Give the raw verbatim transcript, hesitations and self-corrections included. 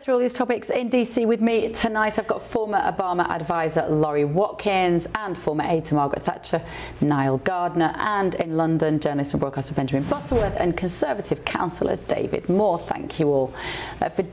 get through all these topics in D C with me tonight, I've got former Obama advisor Laurie Watkins and former aide to Margaret Thatcher, Niall Gardner, and in London, journalist and broadcaster Benjamin Butterworth and Conservative councillor David Moore. Thank you all uh, for